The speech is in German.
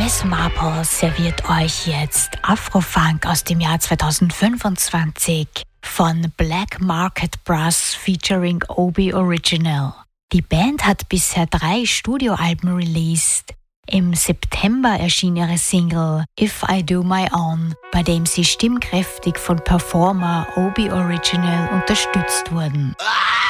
Les Marple serviert euch jetzt Afrofunk aus dem Jahr 2025 von Black Market Brass featuring Obi Original. Die Band hat bisher 3 Studioalben released. Im September erschien ihre Single If I Do My Own, bei dem sie stimmkräftig von Performer Obi Original unterstützt wurden.